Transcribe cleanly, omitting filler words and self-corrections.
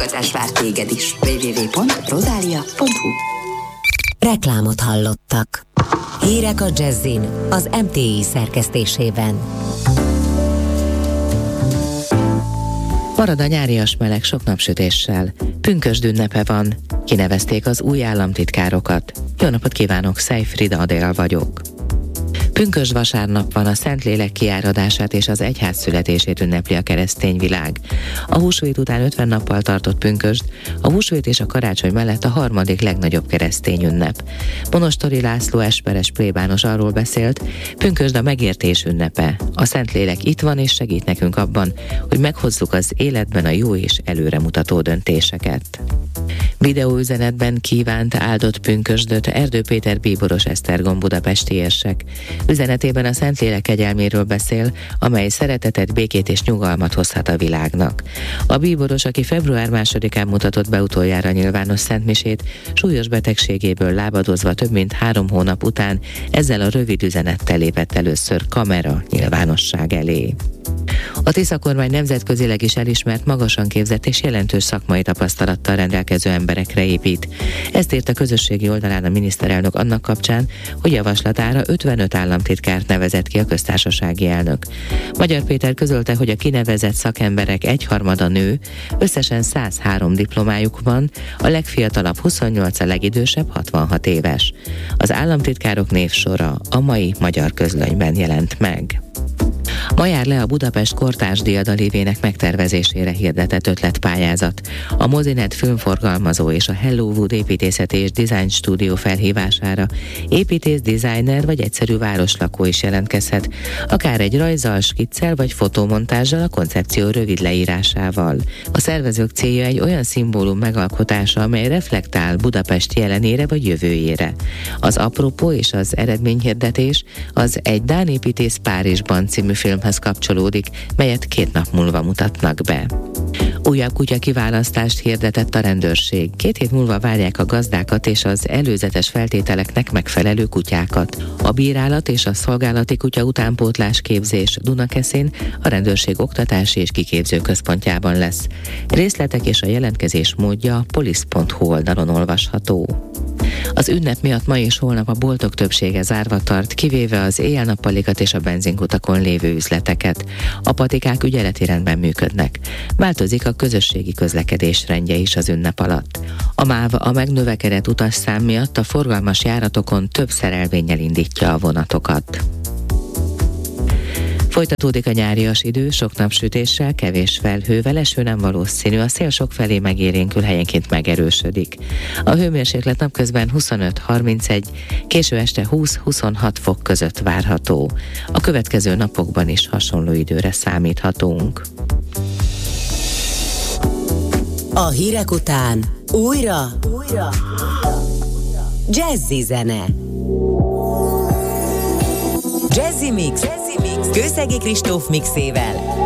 vár téged is. www.rosalia.hu. Reklámot hallottak. Hírek a Jazzin az MTI szerkesztésében. Marad a nyárias meleg sok napsütéssel. Pünkösd ünnepe van. Kinevezték az új államtitkárokat. Jó napot kívánok, Szejfrida Adél vagyok. Pünkösd vasárnap van, a Szentlélek kiáradását és az egyház születését ünnepli a keresztény világ. A húsvét után 50 nappal tartott pünkösd, a húsvét és a karácsony mellett a harmadik legnagyobb keresztény ünnep. Monostori László esperes plébános arról beszélt, pünkösd a megértés ünnepe. A Szentlélek itt van és segít nekünk abban, hogy meghozzuk az életben a jó és előremutató döntéseket. Videóüzenetben kívánt áldott pünkösdöt Erdő Péter bíboros Esztergom budapesti érsek. Üzenetében a Szentlélek kegyelméről beszél, amely szeretetet, békét és nyugalmat hozhat a világnak. A bíboros, aki február 2-án mutatott be utoljára nyilvános szentmisét, súlyos betegségéből lábadozva több mint 3 hónap után ezzel a rövid üzenettel lépett először kamera nyilvánosság elé. A Tisza kormány nemzetközileg is elismert, magasan képzett és jelentős szakmai tapasztalattal rendelkező emberekre épít. Ezt írt a közösségi oldalán a miniszterelnök annak kapcsán, hogy javaslatára 55 államtitkárt nevezett ki a köztársasági elnök. Magyar Péter közölte, hogy a kinevezett szakemberek egyharmada nő, összesen 103 diplomájuk van, a legfiatalabb 28, a legidősebb 66 éves. Az államtitkárok névsora a mai Magyar Közlönyben jelent meg. Ma jár le a Budapest kortárs diadalévének megtervezésére hirdetett ötletpályázat. A Mozinet filmforgalmazó és a Hellowood építészeti és design stúdió felhívására építész, designer vagy egyszerű városlakó is jelentkezhet, akár egy rajzzal, skiccal vagy fotómontázsal, a koncepció rövid leírásával. A szervezők célja egy olyan szimbólum megalkotása, amely reflektál Budapest jelenére vagy jövőjére. Az apropó és az eredményhirdetés az Egy dán építész Párizsban című filmhez kapcsolódik, melyet 2 nap múlva mutatnak be. Újabb kutyakiválasztást hirdetett a rendőrség. 2 hét múlva várják a gazdákat és az előzetes feltételeknek megfelelő kutyákat. A bírálat és a szolgálati kutya utánpótlás képzés Dunakeszin a rendőrség oktatási és kiképző központjában lesz. Részletek és a jelentkezés módja a polisz.hu oldalon olvasható. Az ünnep miatt ma és holnap a boltok többsége zárva tart, kivéve az éjjel-nappalikat és a benzinkutakon lévő üzleteket. A patikák ügyeleti rendben működnek. Változik a közösségi közlekedés rendje is az ünnep alatt. A MÁV a megnövekedett utasszám miatt a forgalmas járatokon több szerelvénnyel indítja a vonatokat. Folytatódik a nyárias idő, sok napsütéssel, kevés felhővel, eső nem valószínű, a szél sokfelé megélénkül, helyenként megerősödik. A hőmérséklet napközben 25-31, késő este 20-26 fok között várható. A következő napokban is hasonló időre számíthatunk. A hírek után újra jazzy zene. Jazzy Mix Kőszegi Kristóf mixével